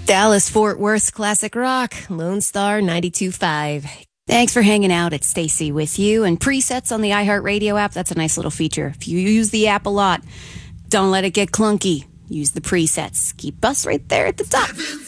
Dallas Fort Worth Classic Rock, Lone Star 92.5. Thanks for hanging out. It's Stacy with you. And presets on the iHeartRadio app, that's a nice little feature. If you use the app a lot, don't let it get clunky. Use the presets. Keep us right there at the top.